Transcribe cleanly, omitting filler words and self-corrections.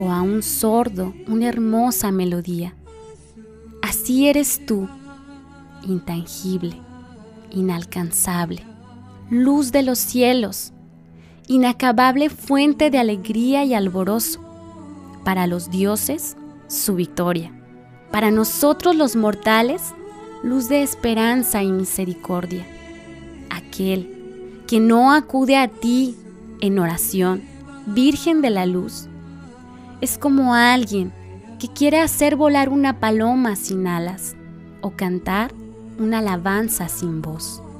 o a un sordo una hermosa melodía. Así eres tú, intangible, inalcanzable, luz de los cielos, inacabable fuente de alegría y alborozo. Para los dioses, su victoria. Para nosotros los mortales, luz de esperanza y misericordia. Aquel que no acude a ti en oración, Virgen de la Luz, es como alguien que quiere hacer volar una paloma sin alas o cantar una alabanza sin voz.